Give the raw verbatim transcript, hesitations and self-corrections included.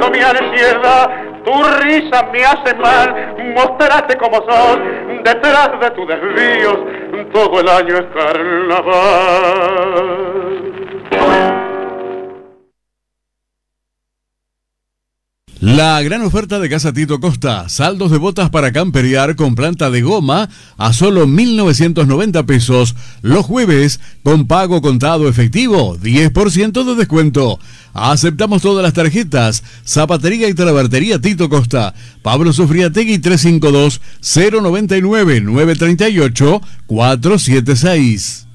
cuando mi ansiedad tu risa me hace mal. Mostrate como sos, detrás de tus desvíos, todo el año es carnaval. La gran oferta de Casa Tito Costa, saldos de botas para camperear con planta de goma a solo mil novecientos noventa pesos, los jueves con pago contado efectivo, diez por ciento de descuento. Aceptamos todas las tarjetas. Zapatería y Talabartería Tito Costa, Pablo Sofriategui trescientos cincuenta y dos, cero noventa y nueve, nueve treinta y ocho, cuatrocientos setenta y seis.